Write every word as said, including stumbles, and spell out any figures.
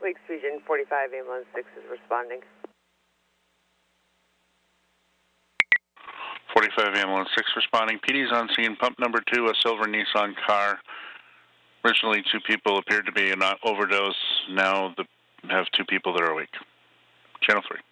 Lakes Region forty-five, ambulance six is responding. forty-five, ambulance six responding. P D's on scene, pump number two, a silver Nissan car. Originally, two people appeared to be an overdose. Now the, have two people that are awake. Channel three.